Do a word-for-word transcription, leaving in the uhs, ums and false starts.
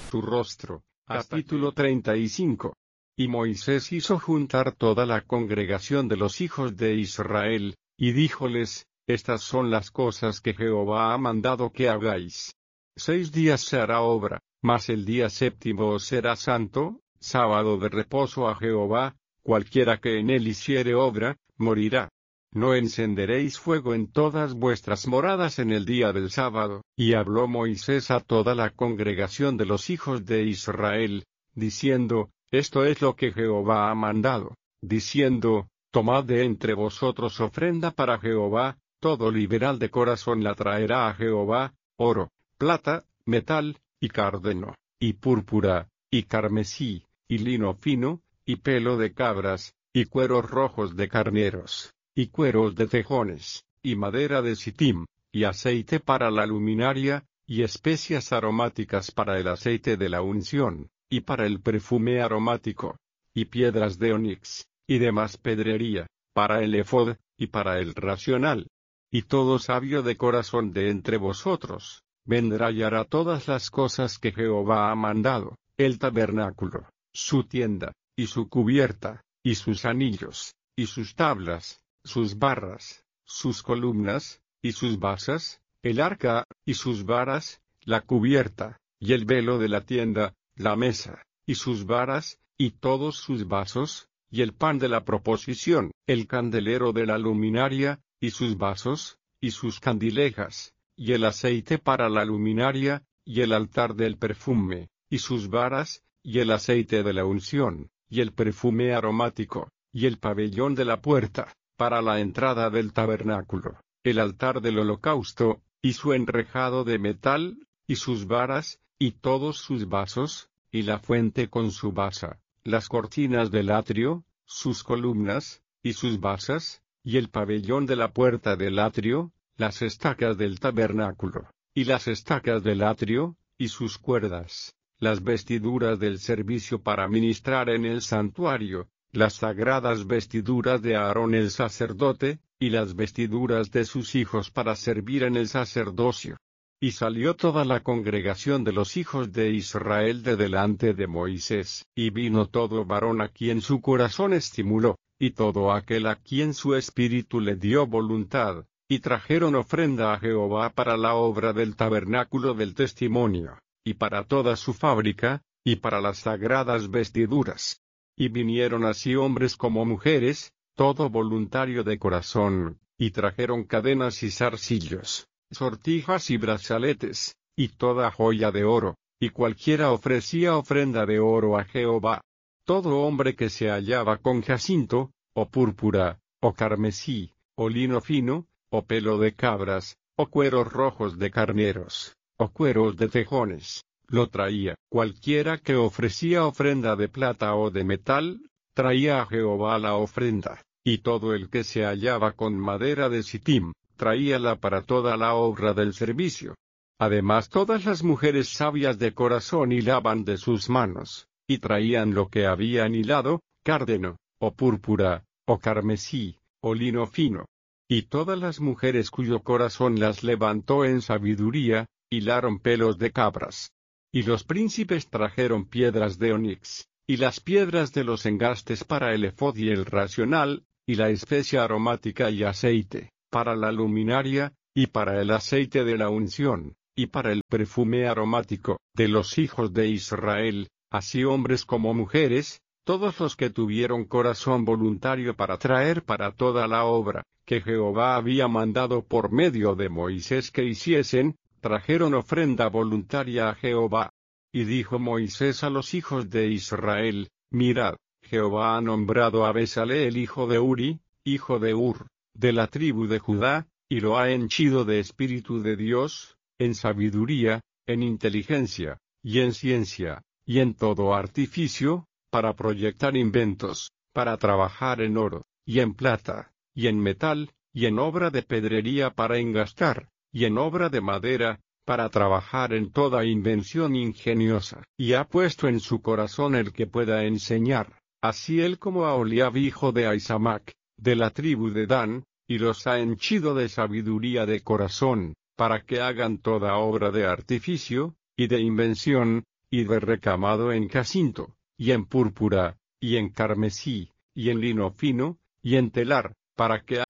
tu rostro. Capítulo treinta y cinco. Y Moisés hizo juntar toda la congregación de los hijos de Israel, y díjoles, estas son las cosas que Jehová ha mandado que hagáis. Seis días se hará obra, mas el día séptimo os será santo, sábado de reposo a Jehová, cualquiera que en él hiciere obra, morirá. No encenderéis fuego en todas vuestras moradas en el día del sábado. Y habló Moisés a toda la congregación de los hijos de Israel, diciendo, esto es lo que Jehová ha mandado, diciendo, tomad de entre vosotros ofrenda para Jehová, todo liberal de corazón la traerá a Jehová, oro, plata, metal, y cárdeno, y púrpura, y carmesí, y lino fino, y pelo de cabras, y cueros rojos de carneros, y cueros de tejones, y madera de sitim, y aceite para la luminaria, y especias aromáticas para el aceite de la unción, y para el perfume aromático, y piedras de onix, y demás pedrería, para el efod, y para el racional. Y todo sabio de corazón de entre vosotros, vendrá y hará todas las cosas que Jehová ha mandado, el tabernáculo, su tienda, y su cubierta, y sus anillos, y sus tablas, sus barras, sus columnas, y sus basas, el arca, y sus varas, la cubierta, y el velo de la tienda, la mesa, y sus varas, y todos sus vasos, y el pan de la proposición, el candelero de la luminaria, y sus vasos, y sus candilejas, y el aceite para la luminaria, y el altar del perfume, y sus varas, y el aceite de la unción, y el perfume aromático, y el pabellón de la puerta, para la entrada del tabernáculo, el altar del holocausto, y su enrejado de metal, y sus varas, y todos sus vasos, y la fuente con su basa, las cortinas del atrio, sus columnas, y sus basas, y el pabellón de la puerta del atrio, las estacas del tabernáculo, y las estacas del atrio, y sus cuerdas, las vestiduras del servicio para ministrar en el santuario, las sagradas vestiduras de Aarón el sacerdote, y las vestiduras de sus hijos para servir en el sacerdocio. Y salió toda la congregación de los hijos de Israel de delante de Moisés, y vino todo varón a quien su corazón estimuló, y todo aquel a quien su espíritu le dio voluntad, y trajeron ofrenda a Jehová para la obra del tabernáculo del testimonio, y para toda su fábrica, y para las sagradas vestiduras. Y vinieron así hombres como mujeres, todo voluntario de corazón, y trajeron cadenas y zarcillos, sortijas y brazaletes, y toda joya de oro, y cualquiera ofrecía ofrenda de oro a Jehová. Todo hombre que se hallaba con jacinto, o púrpura, o carmesí, o lino fino, o pelo de cabras, o cueros rojos de carneros, o cueros de tejones, lo traía. Cualquiera que ofrecía ofrenda de plata o de metal, traía a Jehová la ofrenda, y todo el que se hallaba con madera de sitim, traíala para toda la obra del servicio. Además todas las mujeres sabias de corazón hilaban de sus manos, y traían lo que habían hilado, cárdeno, o púrpura, o carmesí, o lino fino. Y todas las mujeres cuyo corazón las levantó en sabiduría, hilaron pelos de cabras. Y los príncipes trajeron piedras de onix, y las piedras de los engastes para el efod y el racional, y la especia aromática y aceite, para la luminaria, y para el aceite de la unción, y para el perfume aromático, de los hijos de Israel, así hombres como mujeres, todos los que tuvieron corazón voluntario para traer para toda la obra, que Jehová había mandado por medio de Moisés que hiciesen, trajeron ofrenda voluntaria a Jehová. Y dijo Moisés a los hijos de Israel, mirad, Jehová ha nombrado a Besaleel hijo de Uri, hijo de Ur, de la tribu de Judá, y lo ha henchido de espíritu de Dios, en sabiduría, en inteligencia, y en ciencia, y en todo artificio, para proyectar inventos, para trabajar en oro, y en plata, y en metal, y en obra de pedrería para engastar, y en obra de madera, para trabajar en toda invención ingeniosa. Y ha puesto en su corazón el que pueda enseñar, así él como a Oliab hijo de Ahisamac, de la tribu de Dan, y los ha henchido de sabiduría de corazón, para que hagan toda obra de artificio, y de invención, y de recamado en jacinto, y en púrpura, y en carmesí, y en lino fino, y en telar, para que